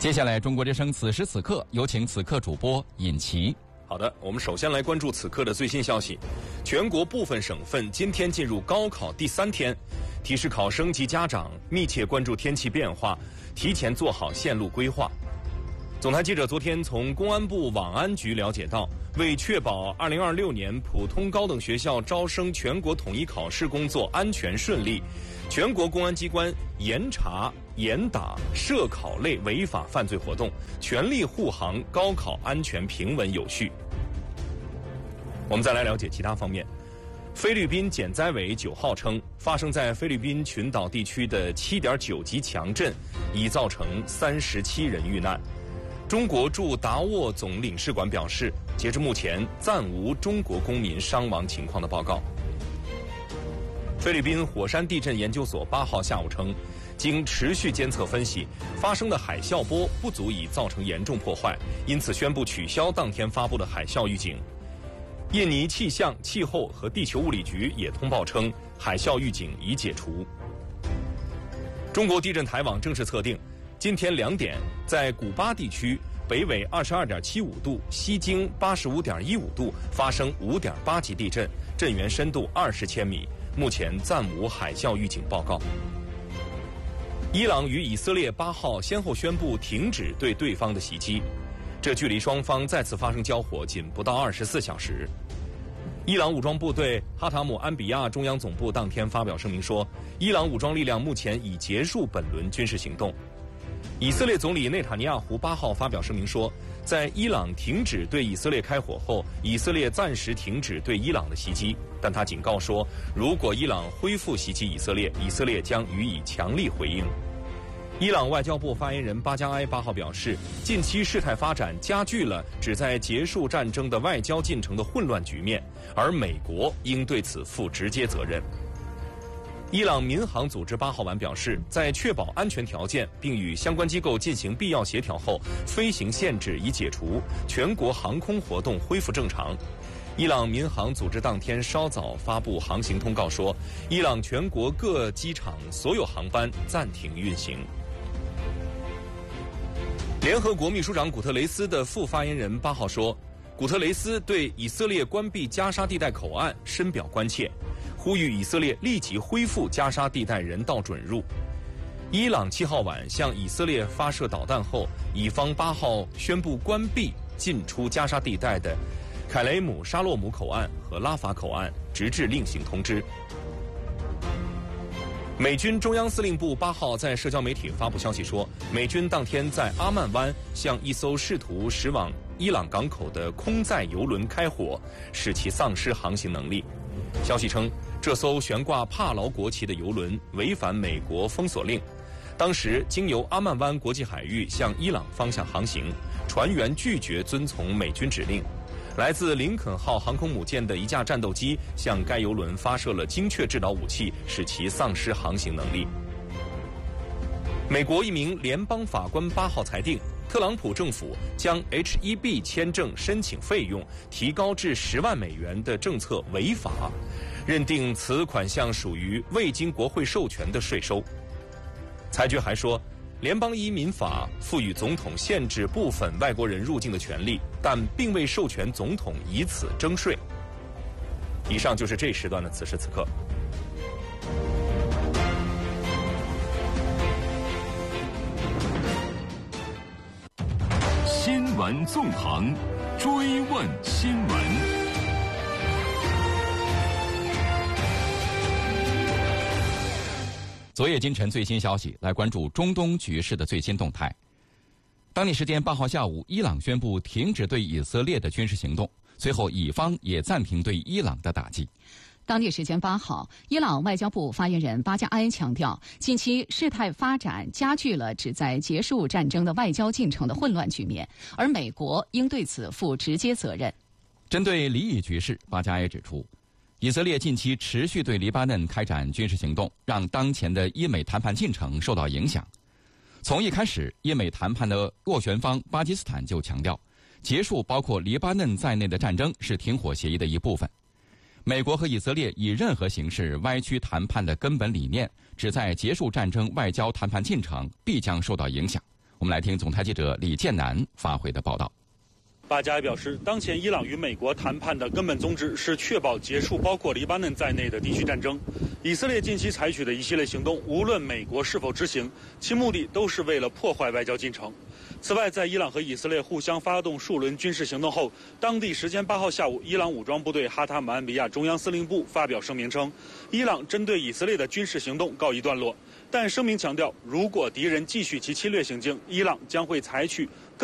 接下来，中国之声此时此刻有请此刻主播尹奇。 好的，我们首先来关注此刻的最新消息。全国部分省份今天进入高考第3天，提示考生及家长密切关注天气变化，提前做好线路规划。总台记者昨天从公安部网安局了解到，为确保2026年普通高等学校招生全国统一考试工作安全顺利，全国公安机关严查严打涉考类违法犯罪活动，全力护航高考安全平稳有序。我们再来了解其他方面。菲律宾减灾委9号称，发生在菲律宾群岛地区的7.9级强震已造成37人遇难。中国驻达沃总领事馆表示，截至目前暂无中国公民伤亡情况的报告。菲律宾火山地震研究所8号下午称，经持续监测分析，发生的海啸波不足以造成严重破坏，因此宣布取消当天发布的海啸预警。印尼气象、气候和地球物理局也通报称，海啸预警已解除。中国地震台网正式测定，今天2点，在古巴地区北纬22.75度、西经85.15度发生5.8级地震，震源深度20千米，目前暂无海啸预警报告。伊朗与以色列8号先后宣布停止对对方的袭击，这距离双方再次发生交火仅不到24小时。伊朗武装部队哈塔姆安比亚中央总部当天发表声明说，伊朗武装力量目前已结束本轮军事行动。以色列总理内塔尼亚胡8号发表声明说，在伊朗停止对以色列开火后，以色列暂时停止对伊朗的袭击，但他警告说，如果伊朗恢复袭击以色列，以色列将予以强力回应。伊朗外交部发言人巴加埃8号表示，近期事态发展加剧了旨在结束战争的外交进程的混乱局面，而美国应对此负直接责任。伊朗民航组织8号晚表示，在确保安全条件并与相关机构进行必要协调后，飞行限制已解除，全国航空活动恢复正常。伊朗民航组织当天稍早发布航行通告说，伊朗全国各机场所有航班暂停运行。联合国秘书长古特雷斯的副发言人8号说，古特雷斯对以色列关闭加沙地带口岸深表关切，呼吁以色列立即恢复加沙地带人道准入。伊朗7号晚向以色列发射导弹后，以方8号宣布关闭进出加沙地带的凯雷姆沙洛姆口岸和拉法口岸，直至另行通知。美军中央司令部8号在社交媒体发布消息说，美军当天在阿曼湾向一艘试图驶往伊朗港口的空载油轮开火，使其丧失航行能力。消息称，这艘悬挂帕劳国旗的油轮违反美国封锁令，当时经由阿曼湾国际海域向伊朗方向航行，船员拒绝遵从美军指令。来自林肯号航空母舰的一架战斗机向该油轮发射了精确制导武器，使其丧失航行能力。美国一名联邦法官8号裁定，特朗普政府将 H-1B 签证申请费用提高至10万美元的政策违法，认定此款项属于未经国会授权的税收。裁决还说，联邦移民法赋予总统限制部分外国人入境的权利，但并未授权总统以此征税。以上就是这时段的此时此刻。 新闻纵横，追问新闻。 昨夜今晨最新消息，来关注中东局势的最新动态。当地时间8号下午，伊朗宣布停止对以色列的军事行动，随后以方也暂停对伊朗的打击。 当地时间8号，伊朗外交部发言人巴加埃强调，近期事态发展加剧了旨在结束战争的外交进程的混乱局面，而美国应对此负直接责任。 针对黎以局势，巴加埃指出，以色列近期持续对黎巴嫩开展军事行动，让当前的伊美谈判进程受到影响。从一开始，伊美谈判的斡旋方巴基斯坦就强调，结束包括黎巴嫩在内的战争是停火协议的一部分。美国和以色列以任何形式歪曲谈判的根本理念，旨在结束战争外交谈判进程，必将受到影响。 我们来听总台记者李建南发回的报道。 巴加埃表示，当前伊朗与美国谈判的根本宗旨是确保结束包括黎巴嫩在内的地区战争。以色列近期采取的一系列行动，无论美国是否知情，其目的都是为了破坏外交进程。此外，在伊朗和以色列互相发动数轮军事行动后，当地时间8号下午，伊朗武装部队哈塔姆安比亚中央司令部发表声明称，伊朗针对以色列的军事行动告一段落，但声明强调，如果敌人继续其侵略行径，伊朗将会采取